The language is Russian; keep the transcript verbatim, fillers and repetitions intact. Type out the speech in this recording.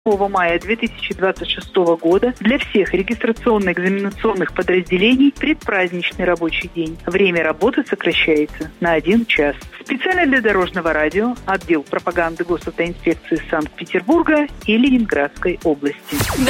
мая две тысячи двадцать шестого года для всех регистрационно-экзаменационных подразделений предпраздничный рабочий день. Время работы сокращается на один час. Специально для Дорожного радио, отдел пропаганды Госавтоинспекции Санкт-Петербурга и Ленинградской области.